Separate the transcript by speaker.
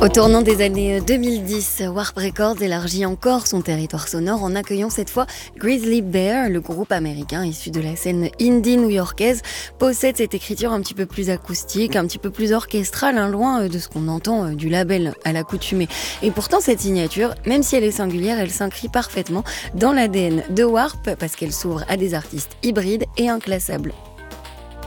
Speaker 1: Au tournant des années 2010, Warp Records élargit encore son territoire sonore en accueillant cette fois Grizzly Bear, le groupe américain issu de la scène indie new-yorkaise, possède cette écriture un petit peu plus acoustique, un petit peu plus orchestrale, loin de ce qu'on entend du label à l'accoutumée. Et pourtant cette signature, même si elle est singulière, elle s'inscrit parfaitement dans l'ADN de Warp parce qu'elle s'ouvre à des artistes hybrides et inclassables.